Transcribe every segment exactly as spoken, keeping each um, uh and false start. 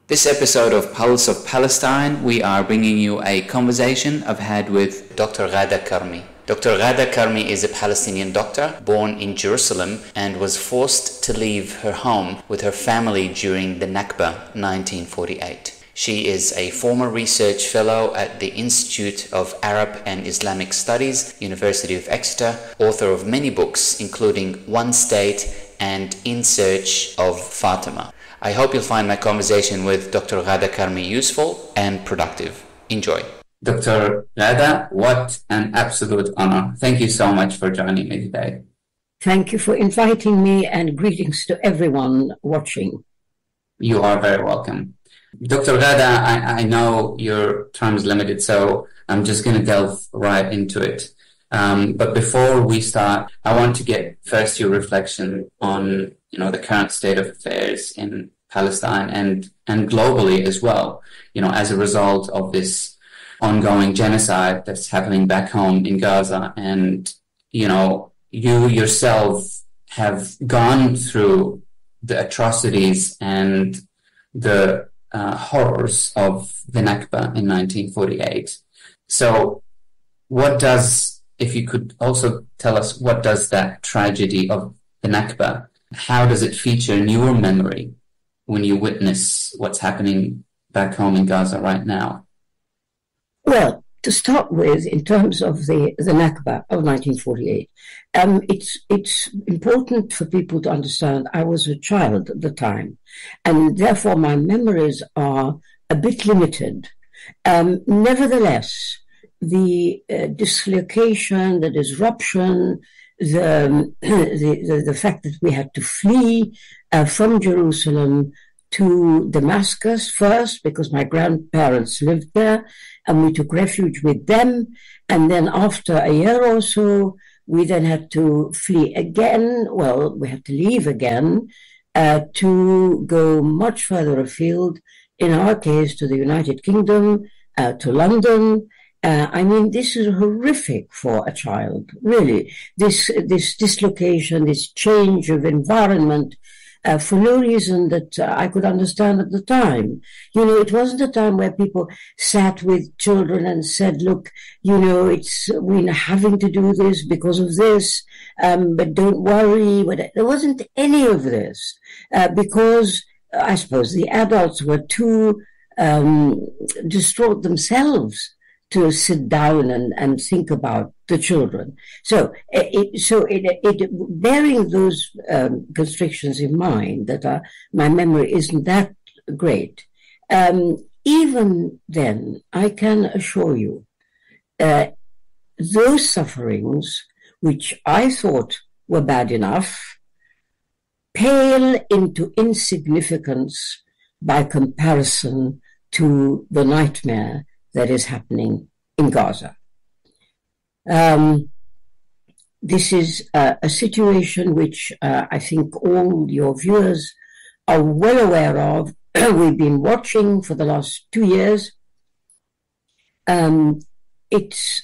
This episode of Pulse of Palestine, we are bringing you a conversation I've had with Doctor Ghada Karmi. Doctor Ghada Karmi is a Palestinian doctor born in Jerusalem and was forced to leave her home with her family during the Nakba nineteen forty-eight. She is a former research fellow at the Institute of Arab and Islamic Studies, University of Exeter, author of many books including One State and In Search of Fatima. I hope you'll find my conversation with Doctor Ghada Karmi useful and productive. Enjoy. Doctor Ghada, what an absolute honor. Thank you so much for joining me today. Thank you for inviting me, and greetings to everyone watching. You are very welcome. Doctor Ghada, I, I know your time is limited, so I'm just going to delve right into it. Um, but before we start, I want to get first your reflection on, you know, the current state of affairs in Palestine and, and globally as well, you know, as a result of this ongoing genocide that's happening back home in Gaza. And, you know, you yourself have gone through the atrocities and the uh, horrors of the Nakba in nineteen forty-eight. So what does, if you could also tell us, what does that tragedy of the Nakba, how does it feature in your memory when you witness what's happening back home in Gaza right now? Well, to start with, in terms of the, the Nakba of nineteen forty-eight, um, it's it's important for people to understand I was a child at the time, and therefore my memories are a bit limited. Um, nevertheless, the uh, dislocation, the disruption, the, the, the, the fact that we had to flee uh, from Jerusalem to Damascus first, because my grandparents lived there, and we took refuge with them. And then after a year or so, we then had to flee again. Well, we had to leave again uh, to go much further afield, in our case, to the United Kingdom, uh, to London. Uh, I mean, this is horrific for a child, really. This this dislocation, this change of environment, uh, for no reason that uh, I could understand at the time. You know, it wasn't a time where people sat with children and said, look, you know, it's we're having to do this because of this, um, but don't worry. There wasn't any of this uh, because uh, I suppose the adults were too um, distraught themselves to sit down and, and think about the children. So, it, so it, it, bearing those um, constrictions in mind, that are, my memory isn't that great, um, even then, I can assure you, uh, those sufferings, which I thought were bad enough, pale into insignificance by comparison to the nightmare that is happening in Gaza. Um, this is uh, a situation which uh, I think all your viewers are well aware of. We've been watching for the last two years. Um, it's,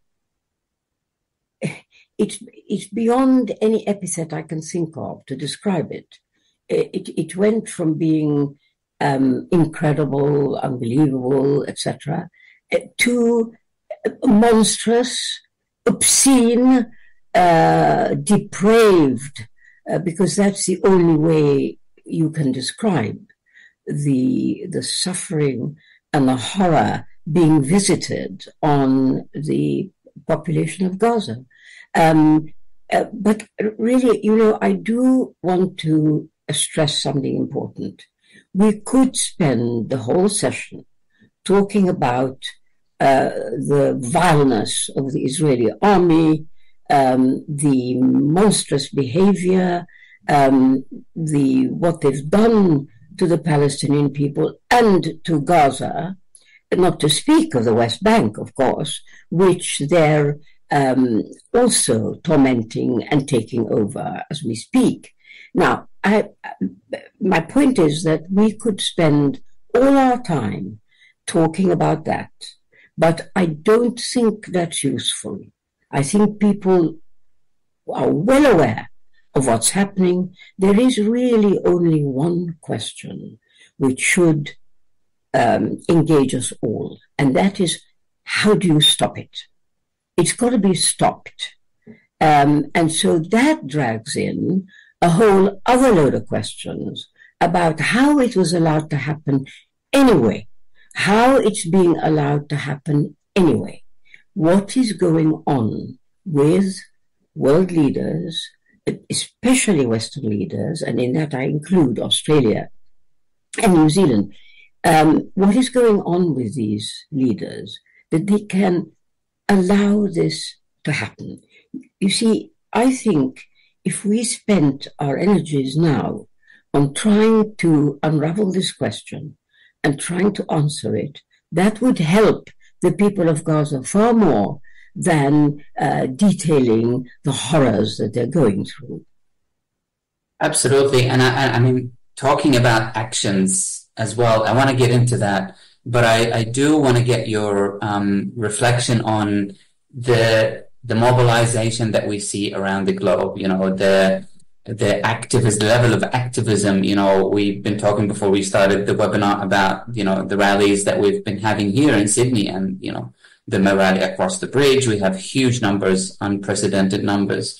it's, it's beyond any epithet I can think of to describe it. It, it went from being Um, incredible, unbelievable, et cetera, to monstrous, obscene, uh, depraved, uh, because that's the only way you can describe the the suffering and the horror being visited on the population of Gaza. Um, uh, but really, you know, I do want to stress something important. We could spend the whole session talking about uh, the vileness of the Israeli army, um, the monstrous behavior, um, the what they've done to the Palestinian people and to Gaza, not to speak of the West Bank, of course, which they're um, also tormenting and taking over as we speak. Now, I, my point is that we could spend all our time talking about that, but I don't think that's useful. I think people are well aware of what's happening. There is really only one question which should um, engage us all, and that is, how do you stop it? It's got to be stopped. Um, and so that drags in a whole other load of questions about how it was allowed to happen anyway, how it's being allowed to happen anyway. What is going on with world leaders, especially Western leaders, and in that I include Australia and New Zealand. Um, what is going on with these leaders that they can allow this to happen? You see, I think if we spent our energies now on trying to unravel this question and trying to answer it, that would help the people of Gaza far more than uh, detailing the horrors that they're going through. Absolutely. And I, I mean, talking about actions as well, I want to get into that, but I, I do want to get your um, reflection on the the mobilization that we see around the globe, you know, the the activist the level of activism. You know, we've been talking before we started the webinar about, you know, the rallies that we've been having here in Sydney, and, you know, the rally across the bridge. We have huge numbers, unprecedented numbers.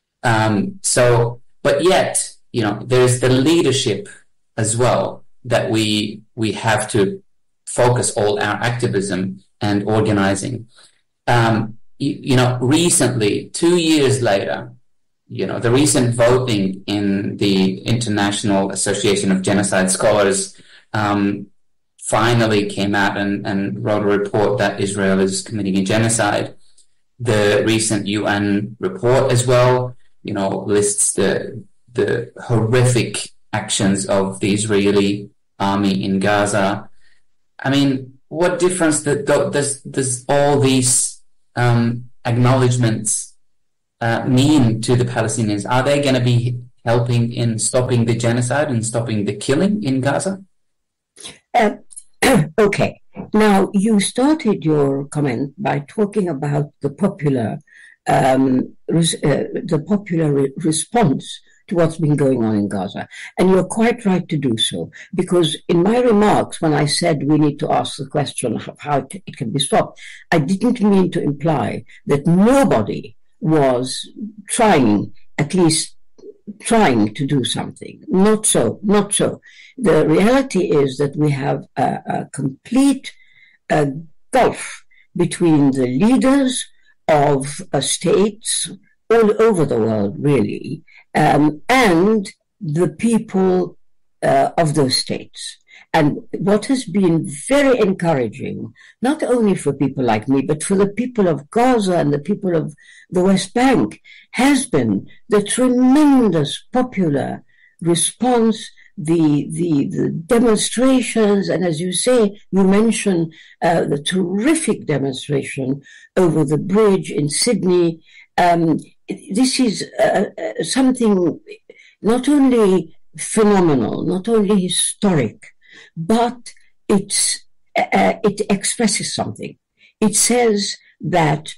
Um, so, but yet, you know, there's the leadership as well that we we have to focus all our activism and organizing. Um, you, you know, recently, two years later, you know, the recent voting in the International Association of Genocide Scholars um, finally came out and, and wrote a report that Israel is committing a genocide. The recent U N report as well, you know, lists the the horrific actions of the Israeli army in Gaza. I mean, what difference does does all these um, acknowledgements uh, mean to the Palestinians? Are they going to be helping in stopping the genocide and stopping the killing in Gaza? Uh, okay. Now, you started your comment by talking about the popular, um, res- uh, the popular re- response to what's been going on in Gaza. And you're quite right to do so, because in my remarks, when I said we need to ask the question of how it can be stopped, I didn't mean to imply that nobody was trying, at least trying to do something. Not so, not so. The reality is that we have a, a complete uh, gulf between the leaders of uh, states all over the world, really, um, and the people uh, of those states. And what has been very encouraging, not only for people like me, but for the people of Gaza and the people of the West Bank, has been the tremendous popular response, the the, the demonstrations, and as you say, you mentioned uh, the terrific demonstration over the bridge in Sydney. Um, this is uh, uh, something not only phenomenal, not only historic, but it's, uh, it expresses something. It says that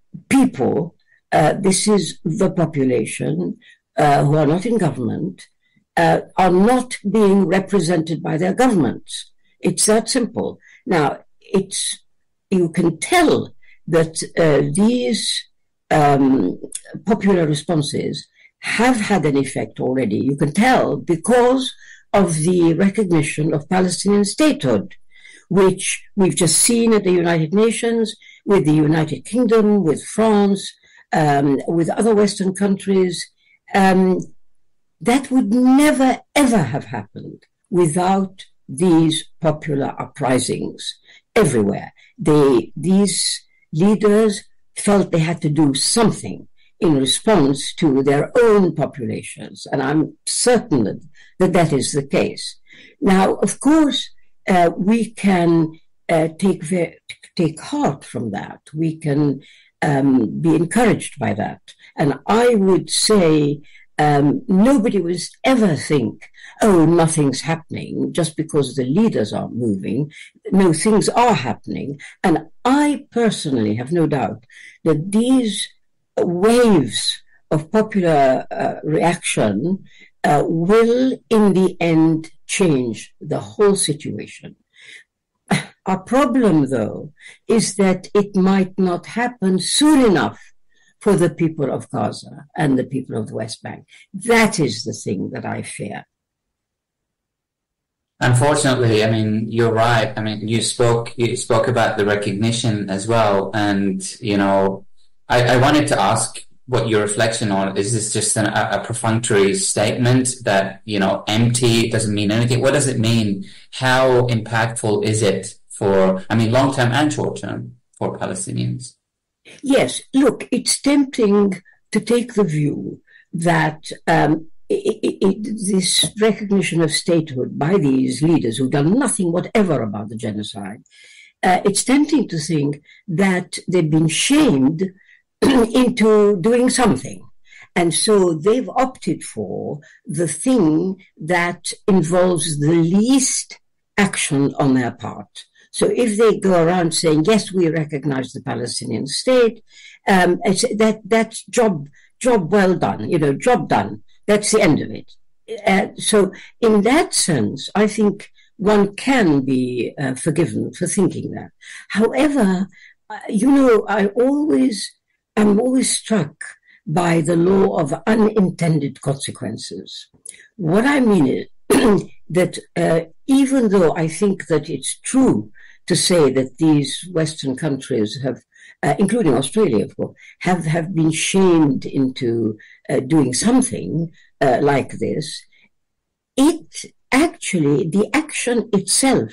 people, uh, this is the population uh, who are not in government, uh, are not being represented by their governments. It's that simple. Now, it's, you can tell that uh, these um, popular responses have had an effect already. You can tell because of the recognition of Palestinian statehood, which we've just seen at the United Nations, with the United Kingdom, with France, um, with other Western countries. Um, that would never, ever have happened without these popular uprisings everywhere. They, these leaders felt they had to do something in response to their own populations. And I'm certain that that, that is the case. Now, of course, uh, we can uh, take ve- take heart from that. We can um, be encouraged by that. And I would say um, nobody would ever think, oh, nothing's happening just because the leaders aren't moving. No, things are happening. And I personally have no doubt that these waves of popular uh, reaction uh, will, in the end, change the whole situation. Our problem, though, is that it might not happen soon enough for the people of Gaza and the people of the West Bank. That is the thing that I fear. Unfortunately, I mean, you're right. I mean, you spoke you spoke about the recognition as well, and you know, I, I wanted to ask what your reflection on, is this just an, a, a perfunctory statement that, you know, empty, doesn't mean anything? What does it mean? How impactful is it for, I mean, long-term and short-term for Palestinians? Yes, look, it's tempting to take the view that um, it, it, it, this recognition of statehood by these leaders who've done nothing whatever about the genocide, uh, it's tempting to think that they've been shamed into doing something. And so they've opted for the thing that involves the least action on their part. So if they go around saying, yes, we recognize the Palestinian state, um, it's, that that's job job well done, you know, job done. That's the end of it. Uh, so in that sense, I think one can be uh, forgiven for thinking that. However, uh, you know, I always, I'm always struck by the law of unintended consequences. What I mean is that uh, even though I think that it's true to say that these Western countries have, uh, including Australia, of course, have, have been shamed into uh, doing something uh, like this, it actually, the action itself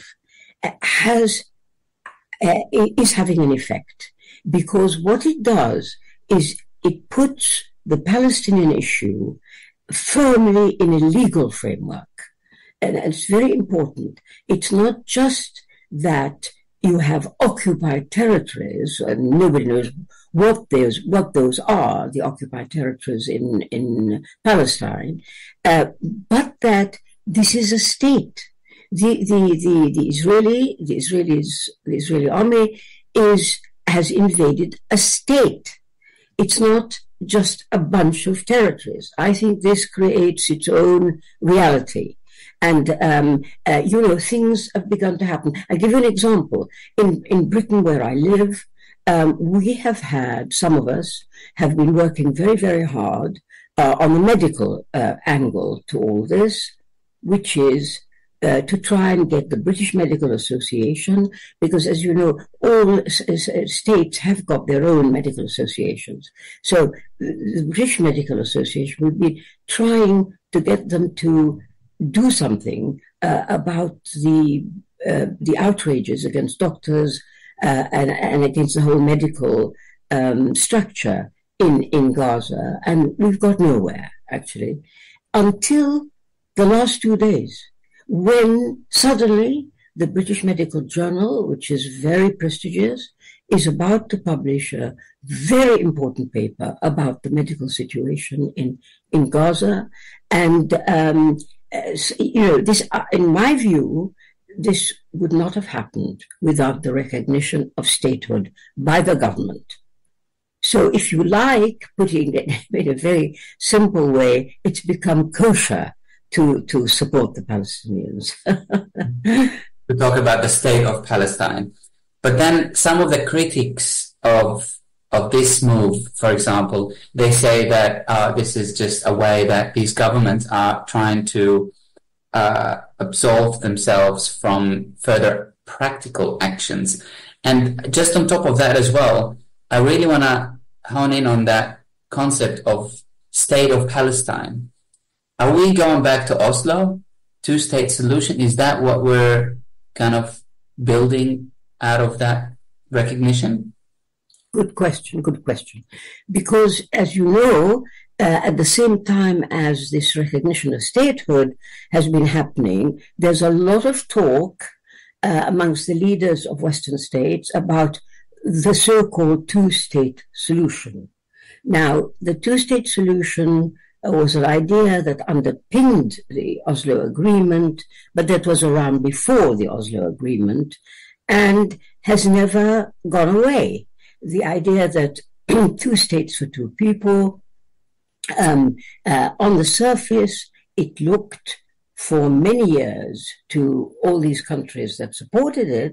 has, uh, is having an effect, because what it does is it puts the Palestinian issue firmly in a legal framework. And it's very important. It's not just that you have occupied territories, and nobody knows what those what those are, the occupied territories in in Palestine, uh, but that this is a state. The the the, the Israeli the Israelis the Israeli army is has invaded a state. It's not just a bunch of territories. I think this creates its own reality. And, um, uh, you know, things have begun to happen. I'll give you an example. In, in Britain, where I live, um, we have had, some of us have been working very, very hard uh, on the medical uh, angle to all this, which is uh, to try and get the British Medical Association, because, as you know, all s- s- states have got their own medical associations. So the British Medical Association would be trying to get them to do something uh, about the uh, the outrages against doctors uh, and, and against the whole medical um, structure in, in Gaza. And we've got nowhere, actually, until the last two days, when suddenly the British Medical Journal, which is very prestigious, is about to publish a very important paper about the medical situation in, in Gaza. And um, Uh, you know, this, uh, in my view, this would not have happened without the recognition of statehood by the government. So if you like, putting it in a very simple way, it's become kosher to, to support the Palestinians. To talk about the state of Palestine. But then some of the critics of of this move, for example, they say that uh, this is just a way that these governments are trying to uh, absolve themselves from further practical actions. And just on top of that as well, I really want to hone in on that concept of state of Palestine. Are we going back to Oslo, two-state solution? Is that what we're kind of building out of that recognition? Good question, good question. Because, as you know, uh, at the same time as this recognition of statehood has been happening, there's a lot of talk uh, amongst the leaders of Western states about the so-called two-state solution. Now, the two-state solution was an idea that underpinned the Oslo Agreement, but that was around before the Oslo Agreement, and has never gone away. The idea that two states for two people, um, uh, on the surface, it looked for many years to all these countries that supported it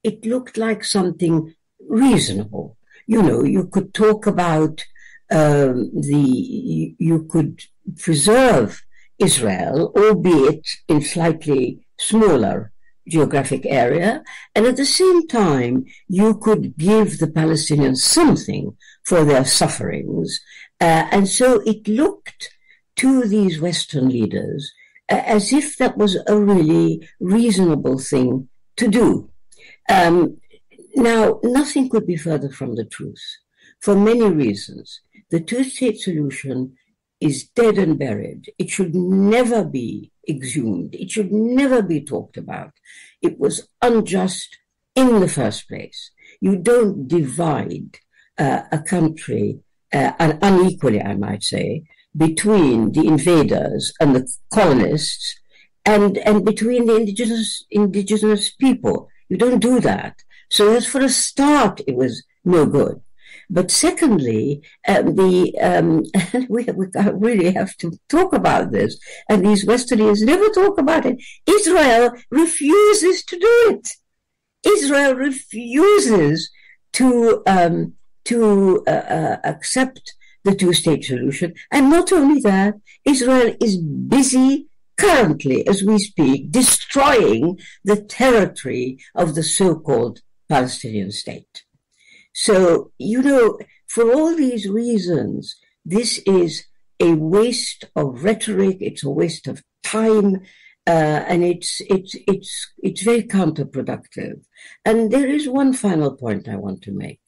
it looked like something reasonable. You know, you could talk about um, the, you could preserve Israel, albeit in slightly smaller geographic area, and at the same time, you could give the Palestinians something for their sufferings. Uh, and so it looked to these Western leaders uh, as if that was a really reasonable thing to do. Um, now, nothing could be further from the truth, for many reasons. The two-state solution is dead and buried. It should never be exhumed. It should never be talked about. It was unjust in the first place. You don't divide uh, a country uh, unequally, I might say, between the invaders and the colonists, and, and between the indigenous indigenous people. You don't do that. So as for a start, it was no good. But secondly, um, the um, we, we really have to talk about this, and these Westernians never talk about it. Israel refuses to do it. Israel refuses to um, to uh, uh, accept the two-state solution, and not only that, Israel is busy currently, as we speak, destroying the territory of the so-called Palestinian state. So, you know, for all these reasons, this is a waste of rhetoric, it's a waste of time, uh, and it's, it's, it's, it's very counterproductive. And there is one final point I want to make.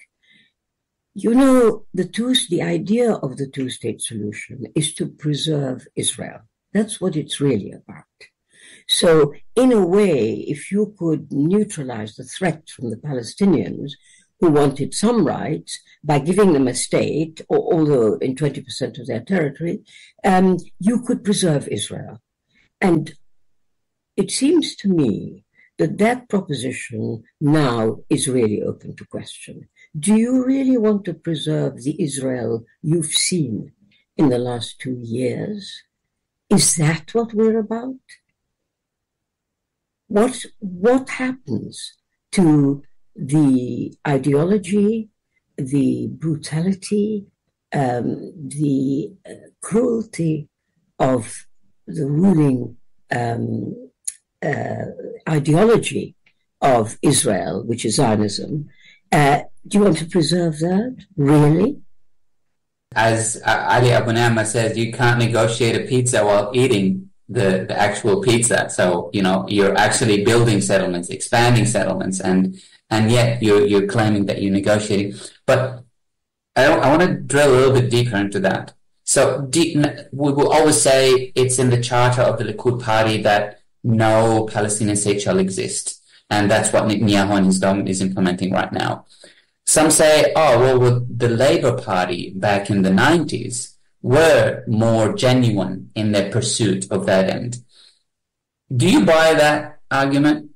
You know, the two, the idea of the two-state solution is to preserve Israel. That's what it's really about. So, in a way, if you could neutralize the threat from the Palestinians, who wanted some rights, by giving them a state, or, although in twenty percent of their territory, um, you could preserve Israel. And it seems to me that that proposition now is really open to question. Do you really want to preserve the Israel you've seen in the last two years? Is that what we're about? What, what happens to the ideology, the brutality, um, the uh, cruelty of the ruling um, uh, ideology of Israel, which is Zionism? Uh, do you want to preserve that? Really? As Ali Abu Ni'ma says, you can't negotiate a pizza while eating the, the actual pizza. So, you know, you're actually building settlements, expanding settlements, and and yet you're, you're claiming that you're negotiating. But I, I want to drill a little bit deeper into that. So de- we will always say it's in the charter of the Likud party that no Palestinian state shall exist. And that's what Netanyahu and his government is implementing right now. Some say, oh, well, well, the Labour Party back in the nineties were more genuine in their pursuit of that end. Do you buy that argument?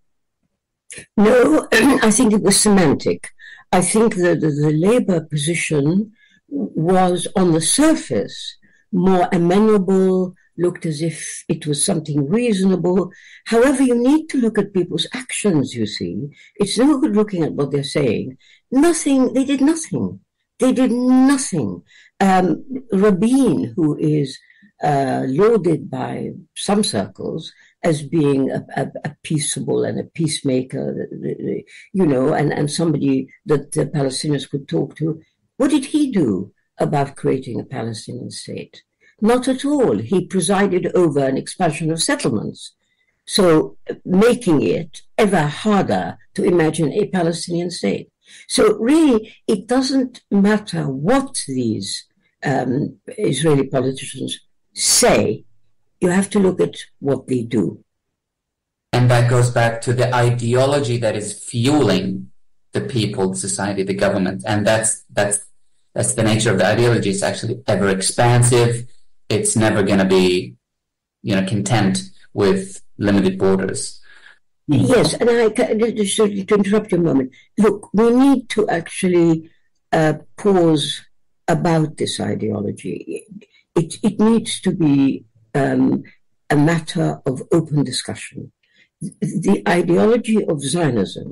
No, I think it was semantic. I think that the, the Labour position was, on the surface, more amenable, looked as if it was something reasonable. However, you need to look at people's actions, you see. It's no good looking at what they're saying. Nothing, they did nothing. They did nothing. Um, Rabin, who is uh, lauded by some circles as being a, a, a peaceable and a peacemaker, you know, and, and somebody that the Palestinians could talk to, what did he do about creating a Palestinian state? Not at all. He presided over an expansion of settlements, so making it ever harder to imagine a Palestinian state. So really, it doesn't matter what these um, Israeli politicians say. You have to look at what they do. And that goes back to the ideology that is fueling the people, the society, the government. And that's that's that's the nature of the ideology. It's actually ever expansive. It's never going to be, you know, content with limited borders. Yes, and I just to interrupt you a moment. Look, we need to actually uh, pause about this ideology. It it needs to be um, a matter of open discussion. The ideology of Zionism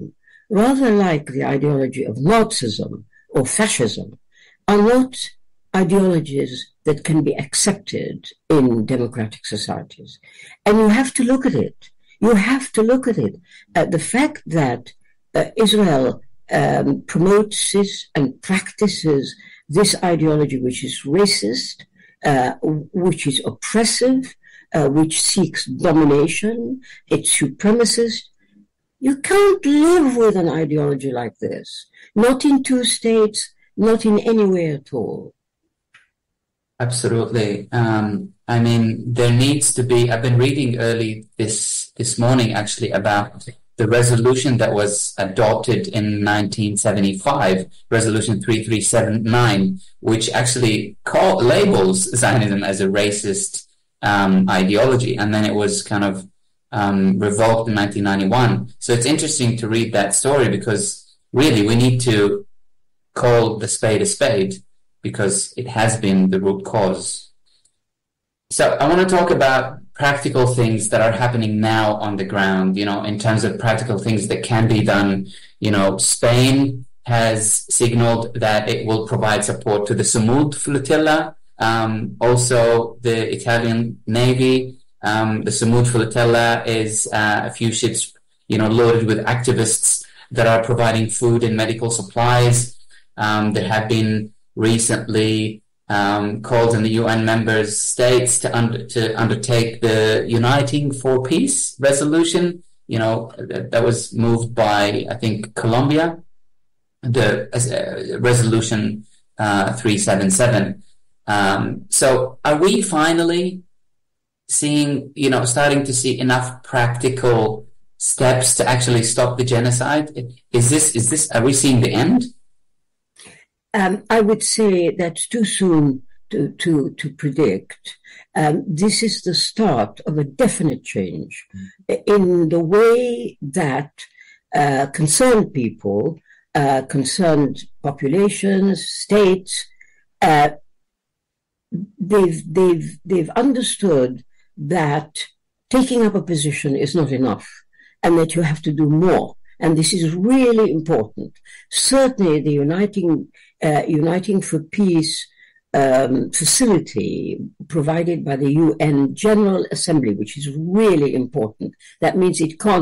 rather like the ideology of Nazism or fascism, are not ideologies that can be accepted in democratic societies. And you have to look at it. You have to look at it. Uh, the fact that uh, Israel um, promotes this and practices this ideology, which is racist, uh, which is oppressive, uh, which seeks domination, it's supremacist. You can't live with an ideology like this. Not in two states, not in any way at all. Absolutely. Um, I mean, there needs to be, I've been reading early this, this morning actually about the resolution that was adopted in nineteen seventy-five, Resolution three three seven nine, which actually call, labels Zionism as a racist um, ideology. And then it was kind of um, revoked in nineteen ninety-one. So it's interesting to read that story because really we need to call the spade a spade because it has been the root cause. So I want to talk about practical things that are happening now on the ground, you know, in terms of practical things that can be done. You know, Spain has signaled that it will provide support to the Samud flotilla. Um, also, the Italian Navy, um, the Samud flotilla is uh, a few ships, you know, loaded with activists that are providing food and medical supplies. Um, there have been recently um, calls in the U N member states to, under, to undertake the Uniting for Peace resolution. You know, that, that was moved by, I think, Colombia, the uh, resolution uh, three seven seven. Um, so are we finally seeing, you know, starting to see enough practical steps to actually stop the genocide? Is this, is this, are we seeing the end? Um, I would say that's too soon to, to, to predict. Um, this is the start of a definite change mm. in the way that uh, concerned people, uh, concerned populations, states, uh, they've, they've, they've understood that taking up a position is not enough and that you have to do more. And this is really important. Certainly the Uniting Uh, Uniting for Peace um, facility provided by the U N General Assembly, which is really important. That means it can't